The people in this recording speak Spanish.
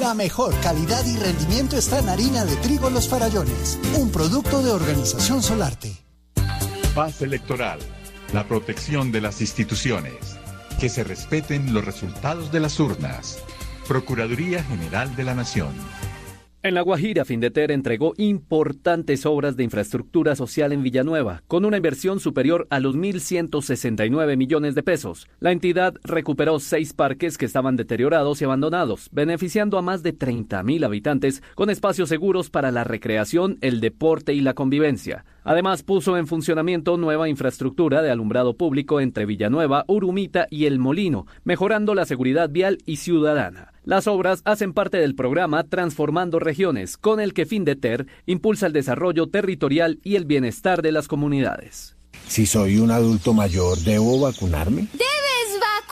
La mejor calidad y rendimiento está en harina de trigo Los Farallones, un producto de Organización Solarte. Paz electoral, la protección de las instituciones, que se respeten los resultados de las urnas. Procuraduría General de la Nación. En La Guajira, Findeter entregó importantes obras de infraestructura social en Villanueva, con una inversión superior a los 1.169 millones de pesos. La entidad recuperó 6 parques que estaban deteriorados y abandonados, beneficiando a más de 30.000 habitantes con espacios seguros para la recreación, el deporte y la convivencia. Además, puso en funcionamiento nueva infraestructura de alumbrado público entre Villanueva, Urumita y El Molino, mejorando la seguridad vial y ciudadana. Las obras hacen parte del programa Transformando Regiones, con el que Findeter impulsa el desarrollo territorial y el bienestar de las comunidades. Si soy un adulto mayor, ¿debo vacunarme? ¡Debe!